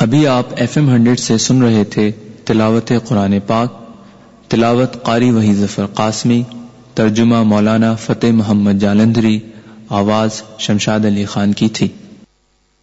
अभी आप FM 100 से सुन रहे थे तिलावत कुरान पाक। तिलावत कारी वही जफर कासमी, तर्जुमा मौलाना फतेह मोहम्मद जालंधरी, आवाज शमशाद अली खान की थी।